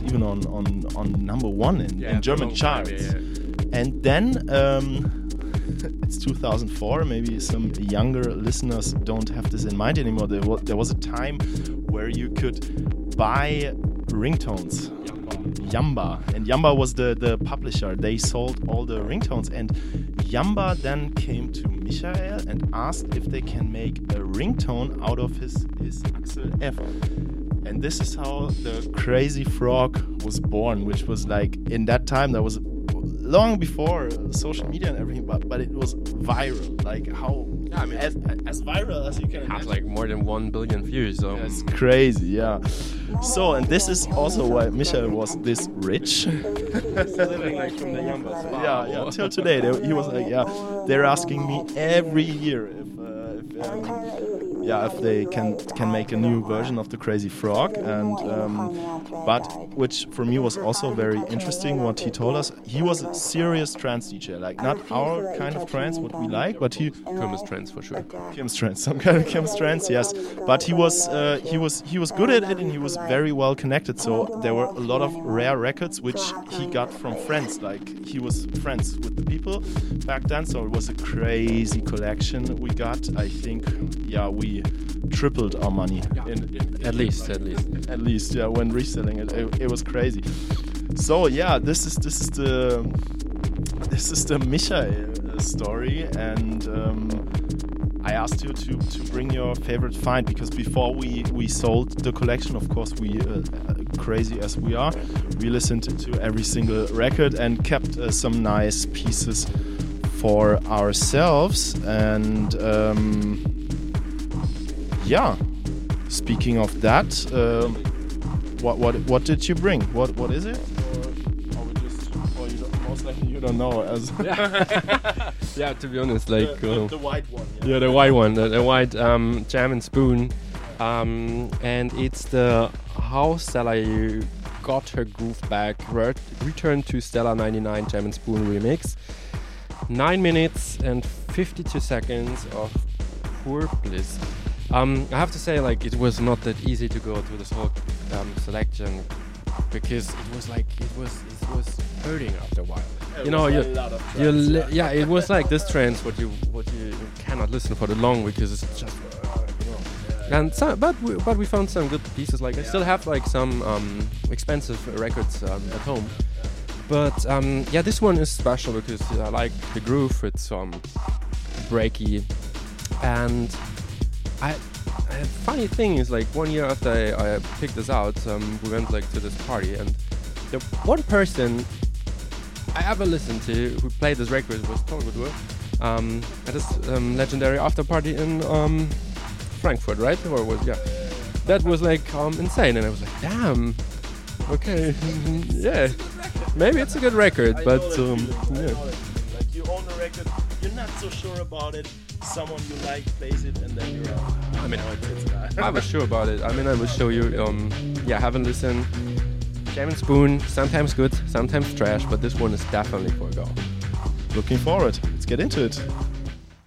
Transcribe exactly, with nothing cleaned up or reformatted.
even on on, on number one in, yeah, in German charts. Time, yeah, yeah. And then um, it's two thousand four. Maybe some younger listeners don't have this in mind anymore. There was, there was a time where you could buy ringtones. Yamba. And Yamba was the, the publisher. They sold all the ringtones. And Yamba then came to Michael and asked if they can make a ringtone out of his, his Axel F. And this is how the Crazy Frog was born, which was like, in that time, that was long before social media and everything, but, but it was viral. Like how, yeah, I mean, as, as viral as you can it imagine. has like more than one billion views. So. It's crazy, yeah. So, and this is also why Michael was this rich. Living like from the Yambas. Yeah, yeah. Till today, they, he was like, yeah. They're asking me every year if, uh, if um, yeah, if they can can make a new version of the Crazy Frog, and um, but which for me was also very interesting. What he told us, he was a serious trance D J, like not our kind of trance, what we like, but he Kirmes trance for sure. Kirmes trance, some kind of Kirmes trance, yes. But he was uh, he was he was good at it, and he was very well connected. So there were a lot of rare records which he got from friends. Like he was friends with the people back then, so it was a crazy collection we got. I think, yeah, we tripled our money. Yeah. In, in, At least, at least, at least, yeah. When reselling it, it, it was crazy. So yeah, this is this is the this is the Michael story, and um, I asked you to, to bring your favorite find, because before we, we sold the collection, of course, we uh, crazy as we are, we listened to every single record and kept uh, some nice pieces for ourselves. And um, yeah, speaking of that, um, what what what did you bring? What what is it? Or, or we just, or you don't, most likely you don't know as. yeah. Yeah, to be honest, like the, the, uh, the white one. Yeah, yeah the white one, the, the white um, Jam and Spoon, um, and it's the How Stella You Got Her Groove Back re- Return to Stella ninety-nine Jam and Spoon remix. Nine minutes and fifty-two seconds of pure bliss. Um, I have to say, like, it was not that easy to go through this whole um, selection, because it was like it was it was hurting after a while. It you know, was you, a lot of you trance, li- yeah. yeah, it was like this trance what you what you cannot listen for the long, because it's just uh, you know. Yeah. And so, but we, but we found some good pieces. Like I still have like some um, expensive records um, at home. But um, yeah, this one is special because I like the groove. It's um, breaky, and I. A funny thing is, like, one year after I, I picked this out, um, we went like to this party, and the one person I ever listened to who played this record was Torgudur um, at this um, legendary after party in um, Frankfurt, right? Or was yeah, that was like um, insane, and I was like, damn, okay, yeah, maybe it's a good record, but um, yeah. Like you own a record, you're not so sure about it. Someone you like plays it, and then you're out. I mean, it's I was sure about it. I mean, I will show you. Um, yeah, haven't listened. Jam and Spoon, sometimes good, sometimes trash, but this one is definitely for a go. Looking forward. Let's get into it.